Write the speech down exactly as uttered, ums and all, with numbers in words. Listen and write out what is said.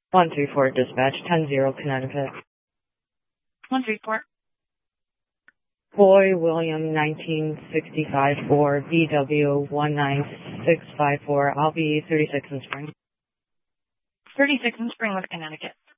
one three four dispatch, ten zero Connecticut. one three four. Boy William nineteen sixty-five for V W one nine six five four. I'll be thirty-six in Spring. thirty-six in Springwood, Connecticut.